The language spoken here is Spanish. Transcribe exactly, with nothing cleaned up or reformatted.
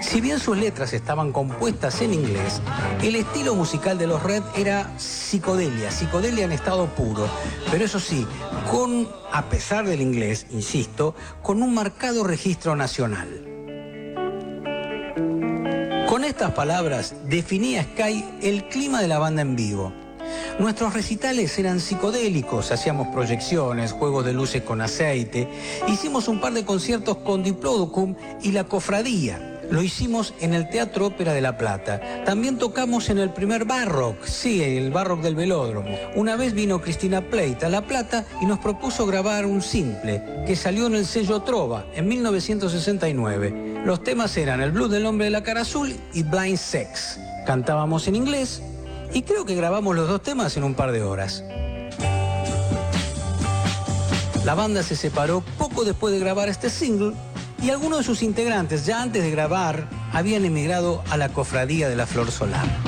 Si bien sus letras estaban compuestas en inglés, el estilo musical de los Red era psicodelia, psicodelia en estado puro, pero eso sí, con, a pesar del inglés, insisto, con un marcado registro nacional. Con estas palabras definía Sky el clima de la banda en vivo. Nuestros recitales eran psicodélicos, hacíamos proyecciones, juegos de luces con aceite, hicimos un par de conciertos con Diplodocum y La Cofradía. Lo hicimos en el Teatro Ópera de La Plata. También tocamos en el primer Barrock, sí, el Barrock del Velódromo. Una vez vino Cristina Plate a La Plata y nos propuso grabar un simple que salió en el sello Trova en mil novecientos sesenta y nueve. Los temas eran El blues del hombre de la cara azul y Blind Sex. Cantábamos en inglés y creo que grabamos los dos temas en un par de horas. La banda se separó poco después de grabar este single y algunos de sus integrantes, ya antes de grabar, habían emigrado a la Cofradía de la Flor Solar.